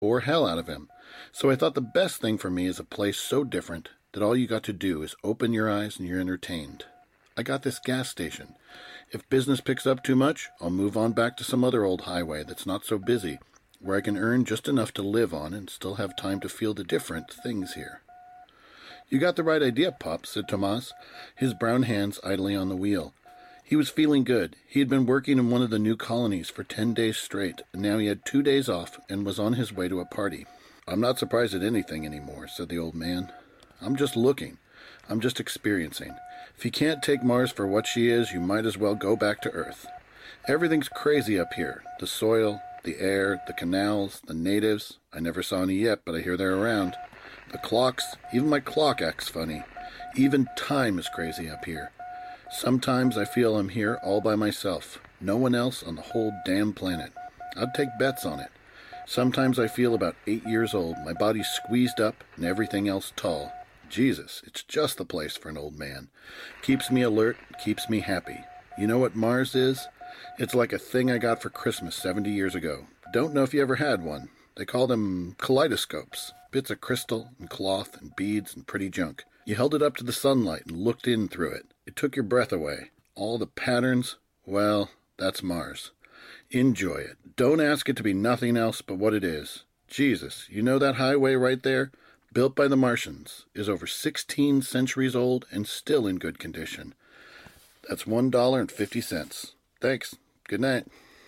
or hell out of him. So I thought the best thing for me is a place so different that all you got to do is open your eyes and you're entertained. I got this gas station. If business picks up too much, I'll move on back to some other old highway that's not so busy, where I can earn just enough to live on and still have time to feel the different things here. You got the right idea, Pop, said Tomas, his brown hands idly on the wheel. He was feeling good. He had been working in one of the new colonies for 10 days straight, and now he had 2 days off and was on his way to a party. I'm not surprised at anything anymore, said the old man. I'm just looking. I'm just experiencing. If you can't take Mars for what she is, you might as well go back to Earth. Everything's crazy up here. The soil, the air, the canals, the natives. I never saw any yet, but I hear they're around. The clocks, even my clock acts funny. Even time is crazy up here. Sometimes I feel I'm here all by myself. No one else on the whole damn planet. I'd take bets on it. Sometimes I feel about 8 years old, my body squeezed up and everything else tall. Jesus, it's just the place for an old man. Keeps me alert, keeps me happy. You know what Mars is? It's like a thing I got for Christmas 70 years ago. Don't know if you ever had one. They call them kaleidoscopes. Bits of crystal and cloth and beads and pretty junk. You held it up to the sunlight and looked in through it. It took your breath away. All the patterns, well, that's Mars. Enjoy it. Don't ask it to be nothing else but what it is. Jesus, you know that highway right there? Built by the Martians, is over 16 centuries old and still in good condition. That's $1.50. Thanks. Good night.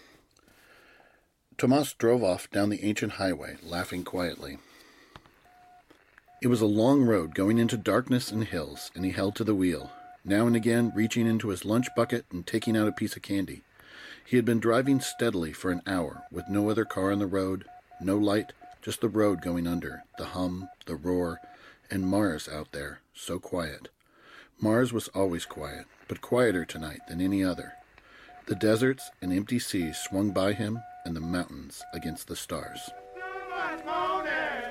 Tomas drove off down the ancient highway, laughing quietly. It was a long road going into darkness and hills, and he held to the wheel, now and again reaching into his lunch bucket and taking out a piece of candy. He had been driving steadily for an hour, with no other car on the road, no light, just the road going under, the hum, the roar, and Mars out there, so quiet. Mars was always quiet, but quieter tonight than any other. The deserts and empty seas swung by him, and the mountains against the stars. Good morning!